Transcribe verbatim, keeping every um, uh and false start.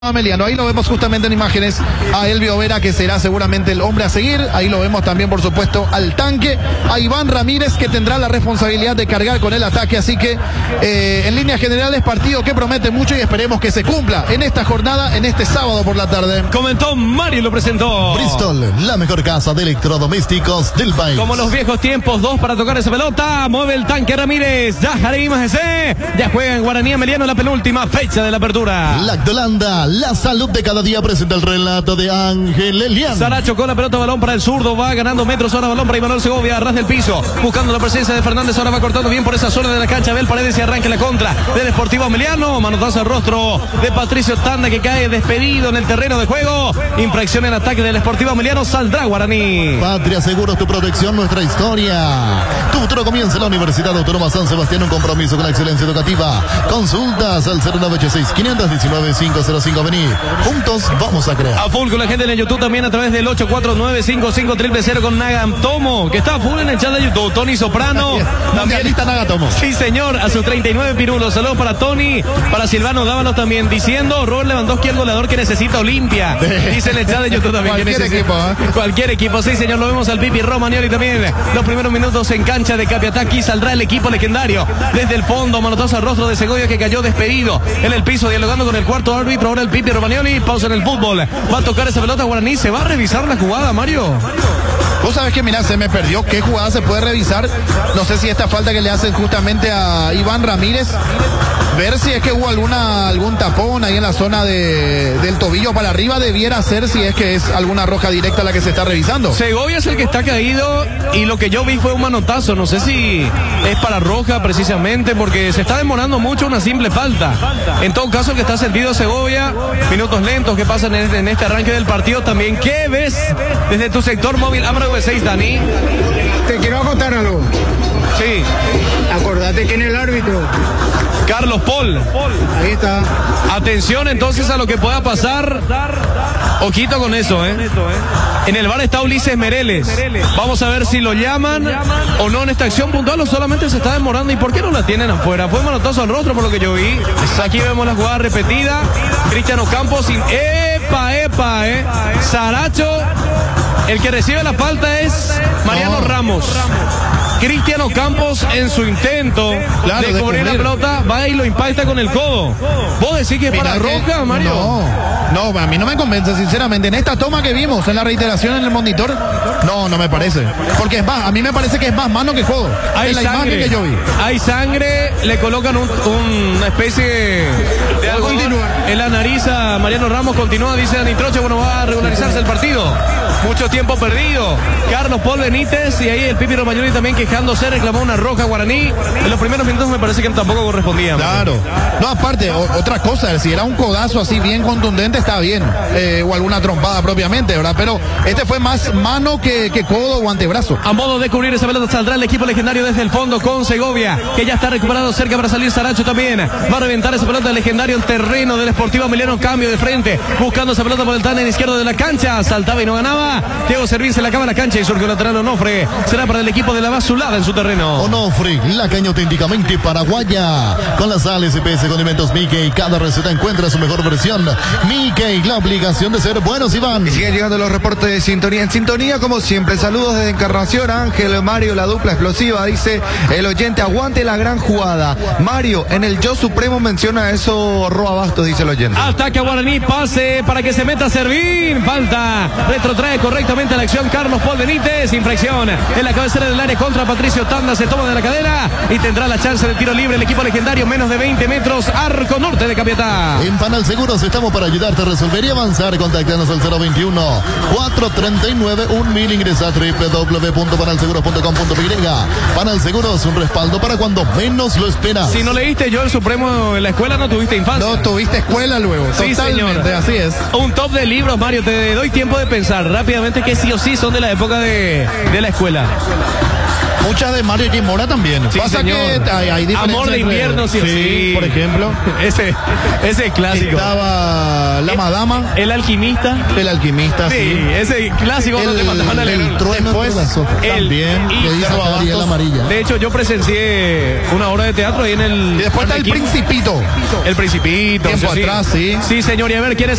Meliano, ahí lo vemos justamente en imágenes a Elvio Vera, que será seguramente el hombre a seguir. Ahí lo vemos también, por supuesto, al tanque, a Iván Ramírez, que tendrá la responsabilidad de cargar con el ataque. Así que eh, en líneas generales, partido que promete mucho y esperemos que se cumpla en esta jornada, en este sábado por la tarde. Comentó Mario y lo presentó Bristol, la mejor casa de electrodomésticos del país. Como los viejos tiempos, dos para tocar esa pelota. Mueve el tanque Ramírez. Ya Jarim ese. Ya juega en Guaraní Meliano la penúltima fecha de la apertura. Lactolanda, la salud de cada día, presenta el relato de Ángel Elian. Saracho con la pelota, balón para el zurdo, va ganando metros, ahora balón para Imanol Segovia, arras del piso, buscando la presencia de Fernández, ahora va cortando bien por esa zona de la cancha, Abel Paredes y arranca la contra del Sportivo Meliano, manotazo al rostro de Patricio Tanda, que cae despedido en el terreno de juego, infracción en ataque del Sportivo Meliano, saldrá Guaraní. Patria Seguros, tu protección, nuestra historia. Tu futuro comienza en la Universidad Autónoma San Sebastián, un compromiso con la excelencia educativa. Consultas al cero nueve ocho seis, cinco uno nueve, cinco cero cinco, vení. Juntos vamos a crear. A full con la gente en YouTube también a través del ocho cuatro nueve cinco cinco cero cero cero con Nagatomo, que está a full en el chat de YouTube. Tony Soprano. También lista Nagatomo. Sí, señor, a sus treinta y nueve pirulos. Saludos para Tony, para Silvano Dávalos también, diciendo Robert Lewandowski, el goleador que necesita Olimpia. Dice en el chat de YouTube también. Cualquier que equipo, ¿eh? Cualquier equipo, sí, señor. Lo vemos al Pipi Romagnoli también. Los primeros minutos en cancha de Capiatá. Saldrá el equipo legendario. Desde el fondo, manotazo al rostro de Segovia, que cayó despedido en el piso, dialogando con el cuarto árbitro. Ahora el Pipi Romagnoli. Pausa en el fútbol. Va a tocar esa pelota Guaraní. Se va a revisar la jugada, Mario. Vos sabés que, mira, se me perdió. ¿Qué jugada se puede revisar? No sé si esta falta que le hacen justamente a Iván Ramírez. Ver si es que hubo alguna algún tapón ahí en la zona de, del tobillo para arriba. Debiera ser, si es que es alguna roja directa la que se está revisando. Segovia es el que está caído y lo que yo vi fue un manotazo. No sé si es para roja precisamente, porque se está demorando mucho una simple falta. En todo caso, el que está sentido Segovia. Minutos lentos que pasan en, en este arranque del partido también. ¿Qué ves desde tu sector móvil? Abra V seis, Dani. Te quiero contar algo. Sí. Acordate que en el árbitro. Carlos Paul. Ahí está. Atención entonces a lo que pueda pasar. Ojito con eso, ¿eh? En el bar está Ulises Mereles. Vamos a ver si lo llaman o no en esta acción puntual, o solamente se está demorando. ¿Y por qué no la tienen afuera? Fue manotazo al rostro por lo que yo vi. Aquí vemos la jugada repetida. Cristiano Campos. Sin... ¡Epa, epa, eh! Saracho. El que recibe la falta es Mariano no. Ramos. Cristiano Campos, en su intento claro, de de cubrir la pelota, va y lo impacta con el codo. ¿Vos decís que es para roja, Mario? No, no, a mí no me convence, sinceramente. En esta toma que vimos, en la reiteración en el monitor, no, no me parece. Porque es más, a mí me parece que es más mano que codo. Hay en la sangre, imagen que yo vi. Hay sangre, le colocan un, un, una especie de algo en la nariz a Mariano Ramos. Continúa, dice Dani Troche, bueno, va a regularizarse el partido. Mucho tiempo perdido. Carlos Paul Benítez y ahí el Pipi Romagnoli también quejándose, reclamó una roja Guaraní. En los primeros minutos me parece que tampoco correspondía. Claro. No, aparte, o, otra cosa, si era un codazo así bien contundente, está bien. Eh, o alguna trompada propiamente, ¿verdad? Pero este fue más mano que, que codo o antebrazo. A modo de cubrir esa pelota saldrá el equipo legendario desde el fondo con Segovia, que ya está recuperado cerca para salir. Saracho también va a reventar esa pelota legendario en terreno del Sportivo Meliano. Cambio de frente, buscando esa pelota por el tándem izquierdo de la cancha. Saltaba y no ganaba. Diego Servín se la acaba la cancha y surgió lateral Onofre. Será para el equipo de la Basulada en su terreno. Onofre, la caña auténticamente paraguaya. Con las sales y peces condimentos Mickey, cada receta encuentra su mejor versión. Mickey, la obligación de ser buenos, Iván. Y siguen llegando los reportes de sintonía. En sintonía, como siempre, saludos desde Encarnación. Ángel, Mario, la dupla explosiva, dice el oyente. Aguante la gran jugada. Mario, en el Yo Supremo menciona eso Roa Bastos, dice el oyente. Ataque a Guaraní, pase para que se meta Servín. Falta, retrotrae correctamente la acción Carlos Paul Benítez. Infracción en la cabecera del área contra Patricio Tanda. Se toma de la cadera y tendrá la chance de tiro libre el equipo legendario. Menos de veinte metros, arco norte de Capiatá. En Panal Seguros estamos para ayudarte a resolver y avanzar. Contactanos al cero veintiuno, cuatrocientos treinta y nueve, mil. Ingresa a doble u doble u doble u punto panal seguros punto com punto p y. Panal Seguros, un respaldo para cuando menos lo esperas. Si no leíste Yo el Supremo en la escuela, no tuviste infancia. No tuviste escuela luego. Sí, totalmente, señor. Así es. Un top de libros, Mario. Te doy tiempo de pensar rápidamente que sí o sí son de la época de, de la escuela. Muchas de Mario J. Mora también. Sí, Pasa señor. que hay, hay Amor de invierno, sí, sí, sí. por ejemplo. Ese, ese es clásico. Estaba la Esta Madama. El alquimista. El alquimista, sí. Sí, ese clásico El- cuando te mataban al el trueno Después, entre las hojas. el- También. y- Le dice Cerro a Gabriel Abastos. Amarilla. De hecho, yo presencié una obra de teatro ahí en el. Y después está el Arlequín. Principito. El Principito. Tiempo sí, sí. atrás, sí. Sí, señor. Y a ver, ¿quién es